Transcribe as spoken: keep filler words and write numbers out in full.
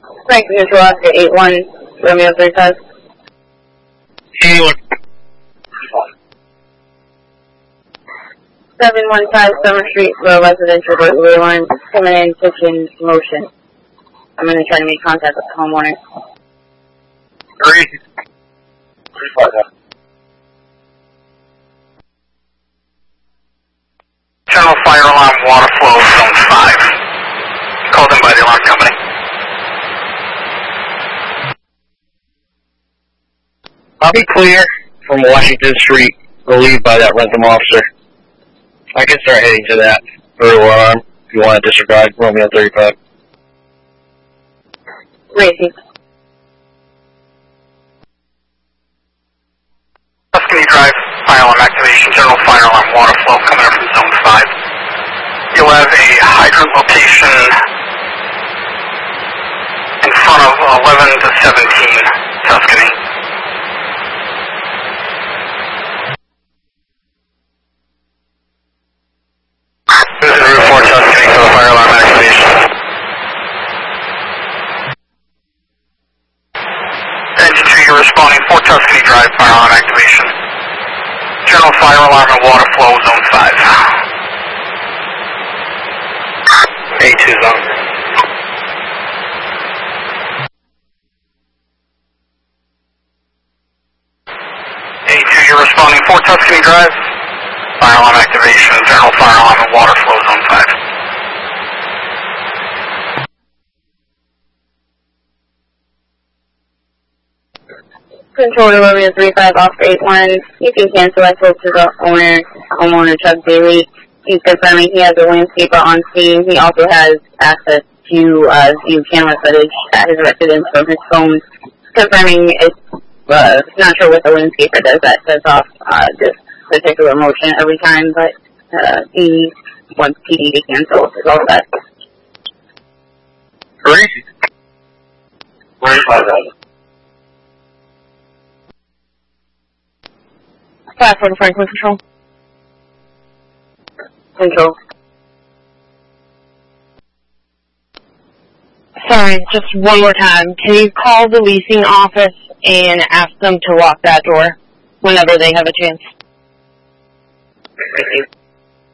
Frank Control Oscar eight one, Romeo three five. eight one. seven one five Summer Street, Row Residential Burglary Alarm, coming in, kitchen, motion. I'm going to try to make contact with the homeowner. Three. Three five. General fire alarm, water flow, zone five. Called in by the alarm company. I'll be clear from Washington Street, relieved by that Rentham officer. I can start heading to that burglar alarm if you want to disregard Romeo thirty-five. Racy. Tuscany Drive, fire alarm activation, general fire alarm, water flow coming in from zone five. You'll have a hydrant location in front of eleven to seventeen Tuscany. This is Route four Tuscany for the fire alarm activation. Engine two, you're responding, four Tuscany Drive, fire alarm activation. General fire alarm and water flow, zone five. A two zone. A two, you're responding, four Tuscany Drive. Fire alarm activation, general fire alarm and water flow, zone five. Control to Romeo three five, Oscar eight one. You can cancel. I spoke to the owner, homeowner Chuck Daly. He's confirming he has a landscaper on scene. He also has access to uh, view camera footage at his residence from his phone. Confirming it's uh, not sure what the landscaper does. That sets off uh, this particular motion every time, but uh, he wants P D to cancel. Is all that. Great. Where's my brother? Platform Franklin Control. Control. Sorry, just one more time. Can you call the leasing office and ask them to lock that door whenever they have a chance? Thank you.